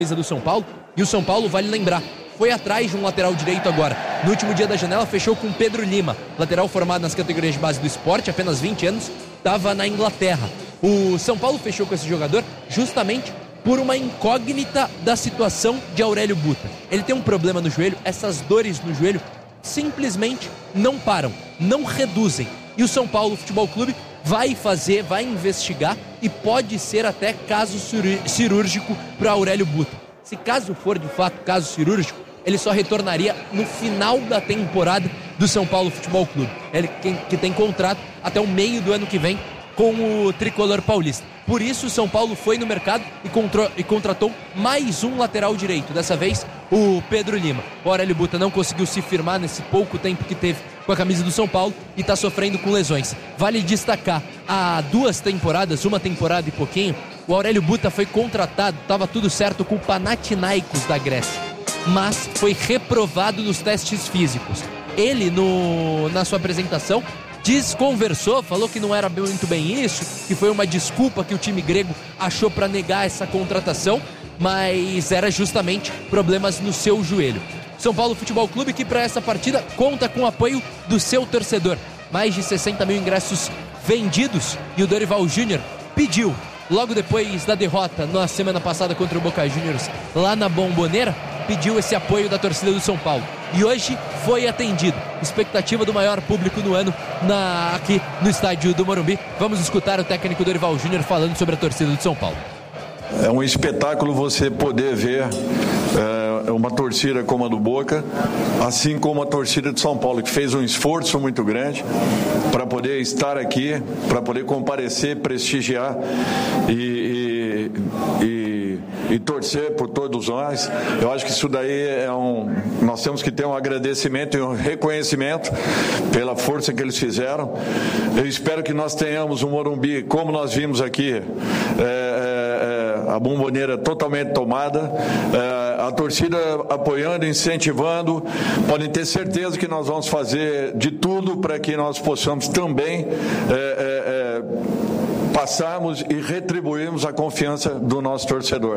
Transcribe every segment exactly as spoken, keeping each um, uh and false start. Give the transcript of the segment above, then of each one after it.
do São Paulo, e o São Paulo, vale lembrar, foi atrás de um lateral direito agora. No último dia da janela, fechou com Pedro Lima, lateral formado nas categorias de base do esporte, apenas vinte anos, estava na Inglaterra. O São Paulo fechou com esse jogador justamente por uma incógnita da situação de Aurélio Buta. Ele tem um problema no joelho, essas dores no joelho simplesmente não param, não reduzem. E o São Paulo Futebol Clube vai fazer, vai investigar e pode ser até caso cirúrgico para Aurélio Buta. Se caso for de fato caso cirúrgico, ele só retornaria no final da temporada do São Paulo Futebol Clube. Ele que tem contrato até o meio do ano que vem com o tricolor paulista. Por isso o São Paulo foi no mercado e, contro- e contratou mais um lateral direito, dessa vez o Pedro Lima. O Aurélio Buta não conseguiu se firmar nesse pouco tempo que teve com a camisa do São Paulo e está sofrendo com lesões. Vale destacar, há duas temporadas, uma temporada e pouquinho, o Aurélio Buta foi contratado, estava tudo certo com o Panathinaikos da Grécia, mas foi reprovado nos testes físicos. Ele, no, na sua apresentação, desconversou, falou que não era muito bem isso, que foi uma desculpa que o time grego achou para negar essa contratação, mas era justamente problemas no seu joelho. São Paulo Futebol Clube, que para essa partida conta com o apoio do seu torcedor. Mais de sessenta mil ingressos vendidos, e o Dorival Júnior pediu, logo depois da derrota na semana passada contra o Boca Juniors lá na Bombonera, pediu esse apoio da torcida do São Paulo. E hoje foi atendido. Expectativa do maior público no ano na, aqui no estádio do Morumbi. Vamos escutar o técnico Dorival Júnior falando sobre a torcida do São Paulo. É um espetáculo você poder ver é, uma torcida como a do Boca, assim como a torcida de São Paulo, que fez um esforço muito grande para poder estar aqui, para poder comparecer, prestigiar e, e, e, e torcer por todos nós. Eu acho que isso daí é um... Nós temos que ter um agradecimento e um reconhecimento pela força que eles fizeram. Eu espero que nós tenhamos um Morumbi, como nós vimos aqui, é, é, a Bombonera totalmente tomada, é, a torcida apoiando, incentivando. Podem ter certeza que nós vamos fazer de tudo para que nós possamos também é, é, é, passarmos e retribuirmos a confiança do nosso torcedor.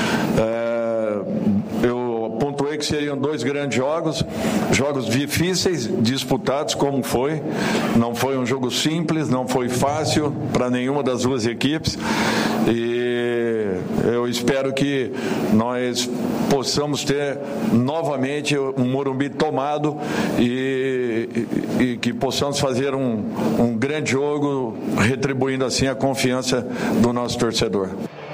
É, eu pontuei que seriam dois grandes jogos, jogos difíceis, disputados como foi. Não foi um jogo simples, não foi fácil para nenhuma das duas equipes. E eu espero que nós possamos ter novamente um Morumbi tomado e, e, e que possamos fazer um, um grande jogo, retribuindo assim a confiança do nosso torcedor.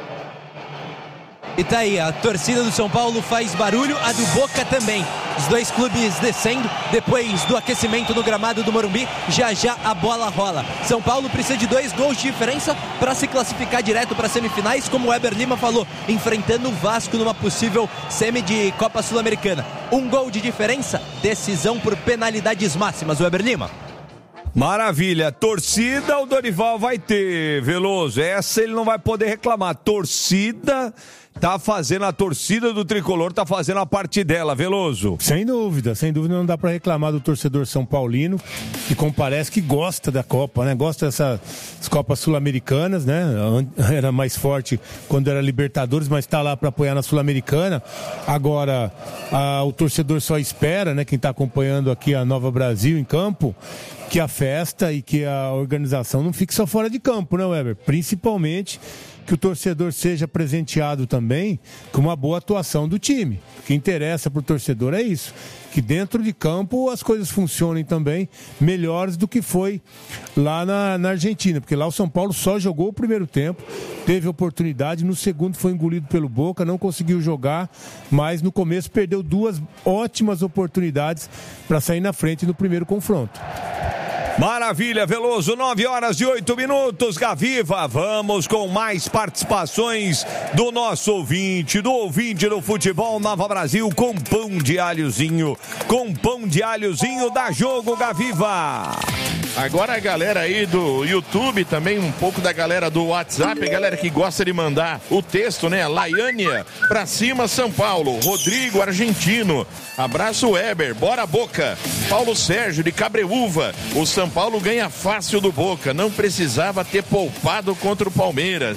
E tá aí, a torcida do São Paulo faz barulho, a do Boca também. Os dois clubes descendo depois do aquecimento no gramado do Morumbi. Já já a bola rola. São Paulo precisa de dois gols de diferença para se classificar direto para semifinais, como o Weber Lima falou, enfrentando o Vasco numa possível semi de Copa Sul-Americana. Um gol de diferença, decisão por penalidades máximas, Weber Lima. Maravilha, torcida o Dorival vai ter, Veloso, essa ele não vai poder reclamar, torcida tá fazendo, a torcida do Tricolor tá fazendo a parte dela, Veloso. Sem dúvida, sem dúvida não dá pra reclamar do torcedor são paulino, que comparece que gosta da Copa, né, gosta dessas Copas Sul-Americanas, né, era mais forte quando era Libertadores, mas tá lá pra apoiar na Sul-Americana. Agora, a, o torcedor só espera, né, quem tá acompanhando aqui a Nova Brasil em campo, que a festa e que a organização não fique só fora de campo, né, Weber? Principalmente que o torcedor seja presenteado também com uma boa atuação do time. O que interessa para o torcedor é isso, que dentro de campo as coisas funcionem também melhores do que foi lá na, na Argentina, porque lá o São Paulo só jogou o primeiro tempo, teve oportunidade, no segundo foi engolido pelo Boca, não conseguiu jogar, mas no começo perdeu duas ótimas oportunidades para sair na frente no primeiro confronto. Maravilha, Veloso, nove horas e oito minutos, Gaviva, vamos com mais participações do nosso ouvinte, do ouvinte do Futebol Nova Brasil, com pão de alhozinho, com pão de alhozinho, dá jogo, Gaviva. Agora a galera aí do YouTube, também um pouco da galera do WhatsApp, a galera que gosta de mandar o texto, né? Laiânia, pra cima São Paulo, Rodrigo, argentino, abraço Weber, bora Boca, Paulo Sérgio de Cabreúva, o São Paulo ganha fácil do Boca, não precisava ter poupado contra o Palmeiras.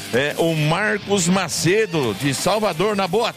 é, o Marcos Macedo, de Salvador, na Boa